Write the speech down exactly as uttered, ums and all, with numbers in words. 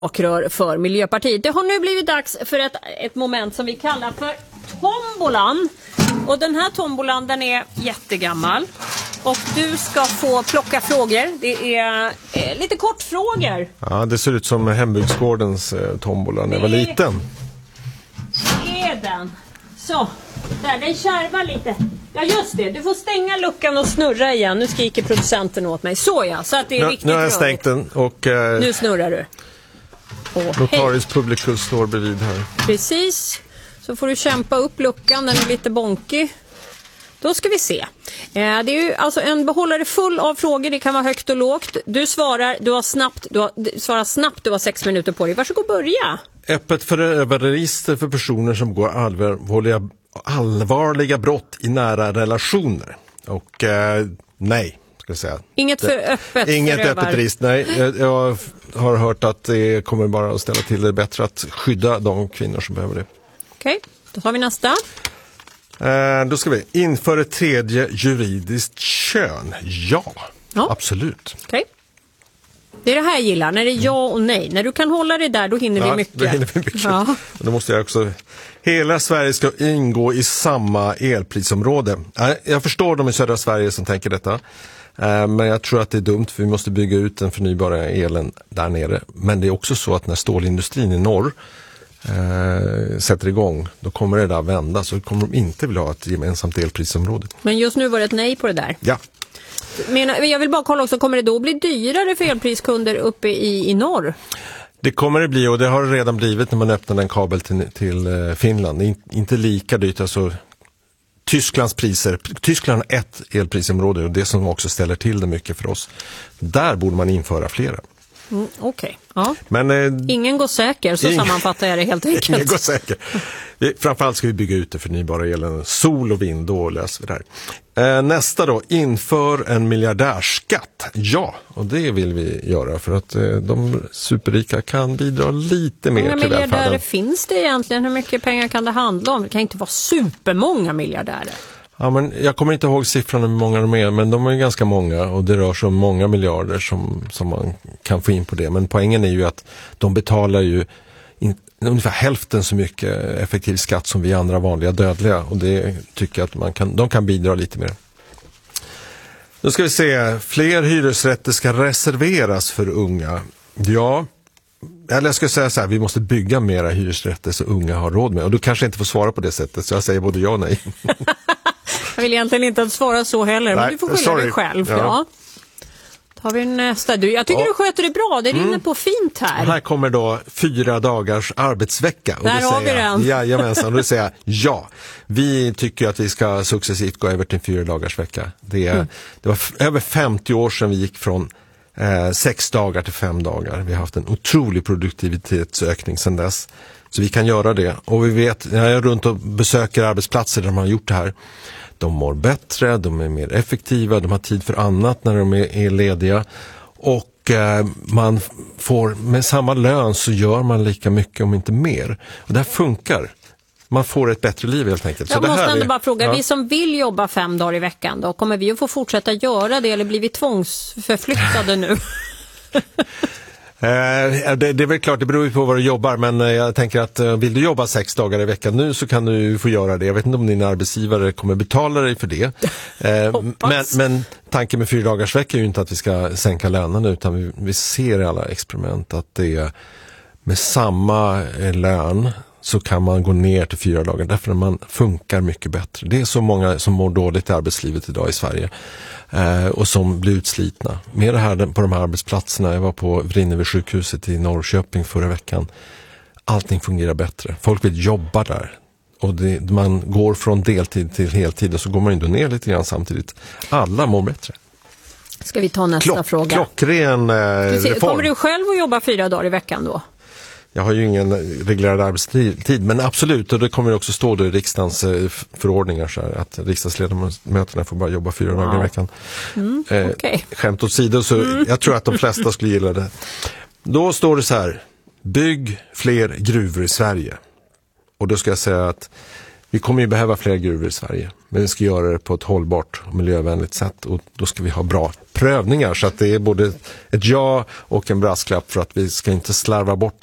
språkrör för Miljöpartiet. Det har nu blivit dags för ett, ett moment som vi kallar för tombolan. Och den här tombolan, den är jättegammal. Och du ska få plocka frågor. Det är eh, lite kortfrågor. Ja, det ser ut som hembygdsgårdens eh, tombola när jag var liten. Det är den. Så, där, den kärvar lite. Ja, just det. Du får stänga luckan och snurra igen. Nu skriker producenten åt mig. Så ja, så att det är Nu, riktigt nu har jag rörigt. stängt den och eh, Nu snurrar du. Åh, Notarius Publicus står bredvid här. Precis. Så får du kämpa upp luckan, den är lite bonkig. Då ska vi se. Eh, det är ju alltså en behållare full av frågor, det kan vara högt och lågt. Du svarar, du har snabbt, du har, du svarar snabbt, du har sex minuter på dig. Varsågod, börja. Öppet förövarregister för personer som går allvarliga, allvarliga brott i nära relationer. Och eh, nej, ska jag säga. Inget för öppet Inget förövar. öppet register, nej. Jag, jag har hört att det kommer bara att ställa till det bättre att skydda de kvinnor som behöver det. Okej, då tar vi nästa. Eh, då ska vi införa ett tredje juridiskt kön. Ja, Ja. absolut. Okej. Det är det här jag gillar, när det är ja och nej. När du kan hålla det där, då hinner Ja, vi mycket. då hinner vi mycket. Ja. Då måste jag också... Hela Sverige ska ingå i samma elprisområde. Jag förstår de i södra Sverige som tänker detta. Men jag tror att det är dumt, för vi måste bygga ut den förnybara elen där nere. Men det är också så att när stålindustrin i norr eh, sätter igång, då kommer det där vända. Så kommer de inte vilja ha ett gemensamt elprisområde. Men just nu var det ett nej på det där. Ja. Men jag vill bara kolla också, kommer det då bli dyrare för elpriskunder uppe i, i norr? Det kommer det bli, och det har det redan blivit när man öppnar en kabel till, till Finland. Det är inte lika dyrt, alltså Tysklands priser. Tyskland har ett elprisområde och det som också ställer till det mycket för oss. Där borde man införa flera. Mm, Okej, okay. Ja. Men eh, Ingen går säker, så ing- sammanfattar jag det helt enkelt. Ingen går säker. Vi, framförallt ska vi bygga ut det förnybara elen. Sol och vind, då löser vi det här. Eh, nästa då, inför en miljardärskatt. Ja, och det vill vi göra för att eh, de superrika kan bidra lite mer Hur många till miljardärer välfärden. finns det egentligen? Hur mycket pengar kan det handla om? Det kan inte vara supermånga miljardärer. Ja, men jag kommer inte ihåg siffran hur många de är, men de är ganska många och det rör sig om många miljarder som, som man kan få in på det. Men poängen är ju att de betalar ju in, ungefär hälften så mycket effektiv skatt som vi andra vanliga dödliga, och det tycker jag att man kan, de kan bidra lite mer. Då ska vi se, fler hyresrätter ska reserveras för unga. Ja, eller jag ska säga så här, vi måste bygga mera hyresrätter så unga har råd med, och du kanske inte får svara på det sättet, så jag säger både ja och nej. Jag vill egentligen inte att svara så heller, Nej, men du får skylla sorry. dig själv. Ja. Ja. Tar vi nästa. Du, jag tycker Ja. du sköter det bra, det rinner på fint här. Här kommer då fyra dagars arbetsvecka. Och Där då har säger vi jag, den. Jajamensan, och då säger jag ja. Vi tycker att vi ska successivt gå över till fyra dagars vecka. Det, är, Mm. det var f- över femtio år sedan vi gick från eh, sex dagar till fem dagar. Vi har haft en otrolig produktivitetsökning sedan dess. Så vi kan göra det. Och vi vet, när jag är runt och besöker arbetsplatser där de har gjort det här, de mår bättre, de är mer effektiva, de har tid för annat när de är, är lediga. Och eh, man får, med samma lön så gör man lika mycket om inte mer. Och det här funkar. Man får ett bättre liv helt enkelt. Jag så det måste här ändå är, bara fråga, ja. vi som vill jobba fem dagar i veckan då, kommer vi att få fortsätta göra det eller blir vi tvångsförflyttade nu? Eh, det, det är väl klart, det beror ju på vad du jobbar, men eh, jag tänker att eh, vill du jobba sex dagar i veckan nu så kan du få göra det. Jag vet inte om din arbetsgivare kommer betala dig för det. Eh, men, men tanken med fyra dagars vecka är ju inte att vi ska sänka lönerna, utan vi, vi ser i alla experiment att det är med samma eh, lön så kan man gå ner till fyra dagar därför att man funkar mycket bättre. Det är så många som mår dåligt i arbetslivet idag i Sverige eh, och som blir utslitna. Med det här på de här arbetsplatserna, jag var på Vrinnevi sjukhuset i Norrköping förra veckan. Allting fungerar bättre. Folk vill jobba där. Och det, man går från deltid till heltid och så går man ändå ner lite grann samtidigt. Alla mår bättre. Ska vi ta nästa Klock, fråga? klockren eh, Du ser, reform. kommer du själv att jobba fyra dagar i veckan då? Jag har ju ingen reglerad arbetstid, men absolut, och det kommer också stå då i riksdagens eh, förordningar så här, att riksdagsledamöterna får bara jobba fyra Wow. dagar i veckan. Mm, eh, okay. Skämt åt sidor, så mm. jag tror att de flesta skulle gilla det. Då står det så här, bygg fler gruvor i Sverige. Och då ska jag säga att Vi kommer ju behöva fler gruvor i Sverige, men vi ska göra det på ett hållbart och miljövänligt sätt, och då ska vi ha bra prövningar, så att det är både ett ja och en brasklapp för att vi ska inte slarva bort